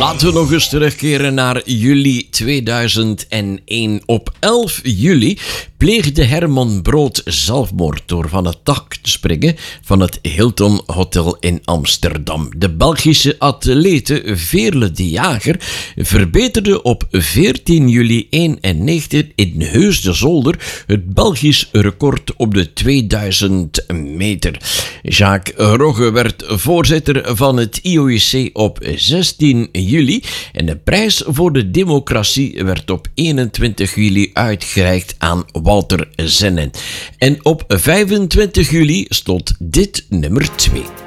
Laten we nog eens terugkeren naar juli 2001. Op 11 juli pleegde Herman Brood zelfmoord door van het dak te springen van het Hilton Hotel in Amsterdam. De Belgische atlete Veerle de Jager verbeterde op 14 juli 91 in Heus de Zolder het Belgisch record op de 2000 meter. Jacques Rogge werd voorzitter van het IOC op 16 juli en de prijs voor de democratie werd op 21 juli uitgereikt aan Walter Zennen. En op 25 juli stond dit nummer 2.